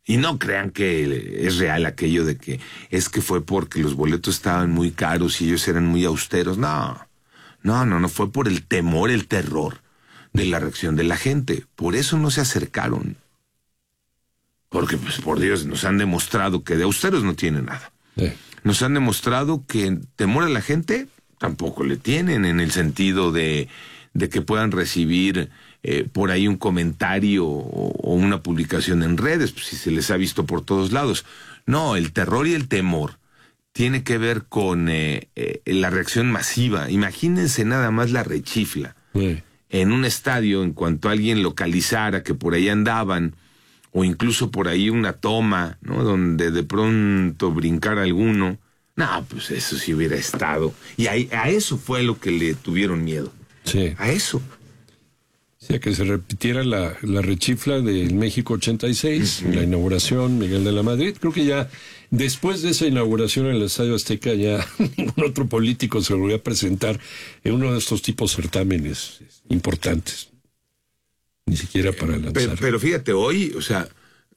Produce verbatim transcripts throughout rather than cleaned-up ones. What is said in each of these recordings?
Y no crean que es real aquello de que es que fue porque los boletos estaban muy caros y ellos eran muy austeros. No, no, no, no, fue por el temor, el terror de la reacción de la gente. Por eso no se acercaron. Porque, pues, por Dios, nos han demostrado que de austeros no tienen nada. Sí. Nos han demostrado que temor a la gente tampoco le tienen, en el sentido de, de que puedan recibir eh, por ahí un comentario o, o una publicación en redes, pues, si se les ha visto por todos lados. No, el terror y el temor tiene que ver con eh, eh, la reacción masiva. Imagínense nada más la rechifla. Sí. En un estadio, en cuanto alguien localizara que por ahí andaban, o incluso por ahí una toma, ¿no? Donde de pronto brincara alguno. No, pues eso sí hubiera estado. Y a, a eso fue lo que le tuvieron miedo. Sí. A eso. Sí, a que se repitiera la, la rechifla del México ochenta y seis, uh-huh. La inauguración, Miguel de la Madrid. Creo que ya después de esa inauguración en el Estadio Azteca, ya ningún otro político se volvió a presentar en uno de estos tipos de certámenes importantes. Ni siquiera para lanzar. Pero, pero fíjate, hoy, o sea,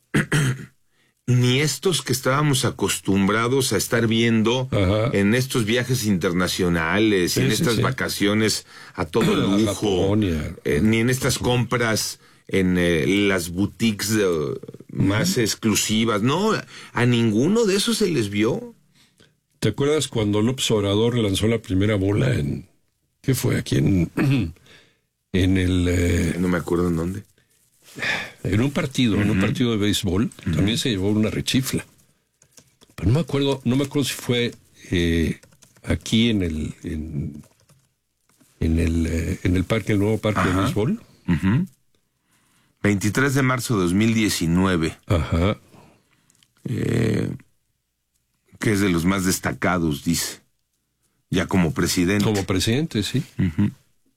ni estos que estábamos acostumbrados a estar viendo Ajá. en estos viajes internacionales, sí, en sí, estas sí. vacaciones a todo lujo, eh, ni en estas compras en eh, las boutiques uh, más uh-huh. exclusivas, no, a ninguno de esos se les vio. ¿Te acuerdas cuando López Obrador lanzó la primera bola en, ¿qué fue? Aquí en... En el... Eh, no me acuerdo en dónde. En un partido, uh-huh. en un partido de béisbol, uh-huh. también se llevó una rechifla. Pero no me acuerdo, no me acuerdo si fue eh, aquí en el en, en el eh, en el parque, el nuevo parque Ajá. de béisbol. Uh-huh. veintitrés de marzo de dos mil diecinueve. Ajá. Eh, que es de los más destacados, dice. Ya como presidente. Como presidente, sí. Uh-huh.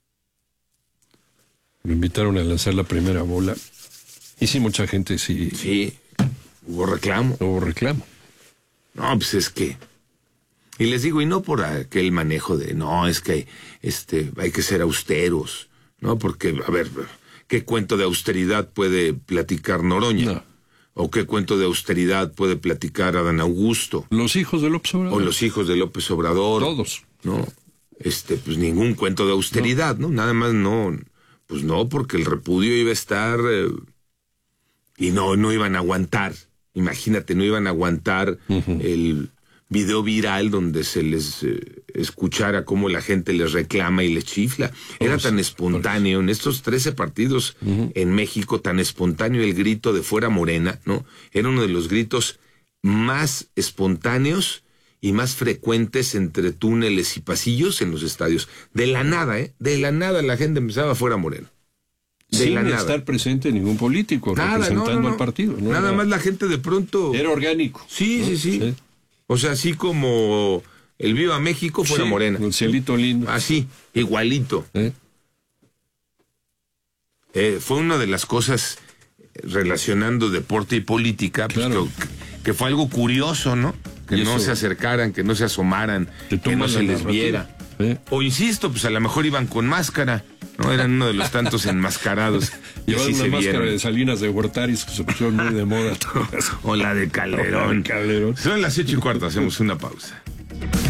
Me invitaron a lanzar la primera bola. Y sí, mucha gente sí. Sí, hubo reclamo. Hubo reclamo. No, pues es que... Y les digo, y no por aquel manejo de, no, es que este hay que ser austeros, ¿no? Porque, a ver, ¿qué cuento de austeridad puede platicar Noroña? No. ¿O qué cuento de austeridad puede platicar Adán Augusto? Los hijos de López Obrador. O los hijos de López Obrador. Todos. No, este, pues ningún cuento de austeridad, ¿no? ¿no? Nada más no... Pues no, porque el repudio iba a estar eh, y no, no iban a aguantar. Imagínate, no iban a aguantar uh-huh. el video viral donde se les eh, escuchara cómo la gente les reclama y les chifla. Era tan espontáneo en estos trece partidos uh-huh. en México, tan espontáneo el grito de fuera Morena, ¿no? Era uno de los gritos más espontáneos y más frecuentes entre túneles y pasillos en los estadios. De la nada, ¿eh? De la nada la gente empezaba fuera Moreno. De Sin la estar nada. presente ningún político nada, representando no, no, no. al partido. No nada era... más la gente de pronto... Era orgánico. Sí, ¿no? sí, sí, sí. O sea, así como el Viva México fuera sí, Morena. El cielito lindo. Así, igualito. ¿Eh? Eh, fue una de las cosas relacionando deporte y política, claro. pues, que, que fue algo curioso, ¿no? Que no se acercaran, que no se asomaran, que no se les viera. ¿Eh? O insisto, pues a lo mejor iban con máscara, ¿no? Eran uno de los tantos enmascarados. Llevaban una máscara vieron. de Salinas de Gortari, que se pusieron muy de moda. O la de Calderón. O la de Calderón. Son las ocho y cuarto, hacemos una pausa.